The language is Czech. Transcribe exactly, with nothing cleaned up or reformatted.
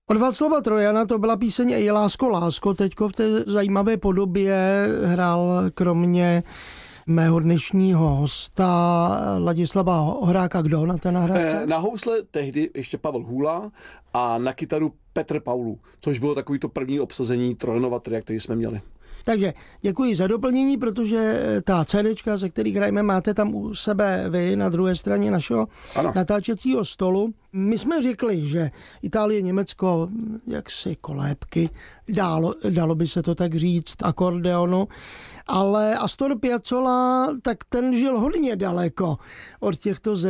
Od Václava Trojana to byla píseň Ej lásko, lásko. Teďko v té zajímavé podobě hrál kromě mého dnešního hosta Ladislava Horáka kdo na té nahrávce? Na housle tehdy ještě Pavel Hůla a na kytaru Petr Paulu, což bylo takový to první obsazení Trojanova tria, který jsme měli. Takže děkuji za doplnění, protože ta CDčka, ze kterých hrajeme, máte tam u sebe vy na druhé straně našeho ano. natáčecího stolu. My jsme řekli, že Itálie, Německo, jaksi kolébky, dalo, dalo by se to tak říct, akordeonu, ale Astor Piazzolla, tak ten žil hodně daleko od těchto zemí.